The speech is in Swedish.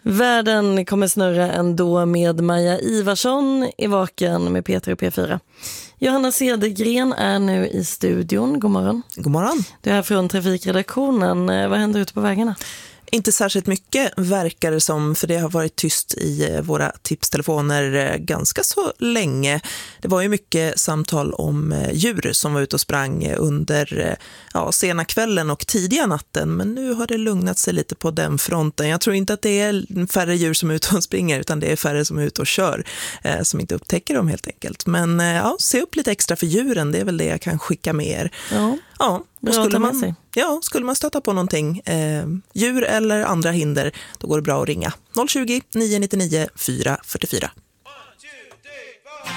Världen kommer snurra ändå med Maja Ivarsson i Vaken med Peter och P4. Johanna Cedergren är nu i studion. God morgon. God morgon. Du är här från trafikredaktionen. Vad händer ute på vägarna? Inte särskilt mycket verkar det som, för det har varit tyst i våra tipstelefoner ganska så länge. Det var ju mycket samtal om djur som var ute och sprang under sena kvällen och tidiga natten, men nu har det lugnat sig lite på den fronten. Jag tror inte att det är färre djur som är ute och springer, utan det är färre som är ute och kör, som inte upptäcker dem helt enkelt. Men se upp lite extra för djuren, det är väl det jag kan skicka med er. Ja. Och skulle man stöta på någonting, djur eller andra hinder, då går det bra att ringa 020 999 444.